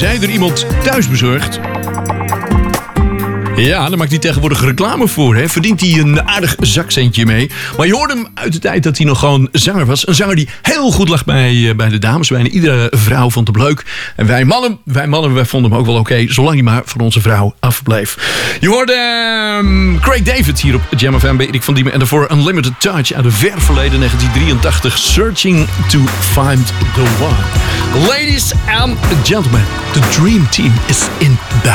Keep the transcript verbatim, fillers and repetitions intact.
zij er iemand thuis bezorgt. Ja, daar maakt hij tegenwoordig reclame voor. Hè? Verdient hij een aardig zakcentje mee. Maar je hoorde hem uit de tijd dat hij nog gewoon zanger was. Een zanger die heel goed lag bij, bij de dames. Bijna iedere vrouw vond hem leuk. En wij mannen, wij mannen wij vonden hem ook wel oké. Okay, zolang hij maar van onze vrouw afbleef. Je hoorde um, Craig David hier op Jam F M. Erik van Diemen. En daarvoor Unlimited Touch uit een ver verleden negentien drieëntachtig. Searching to find the one. Ladies and gentlemen, the dream team is in the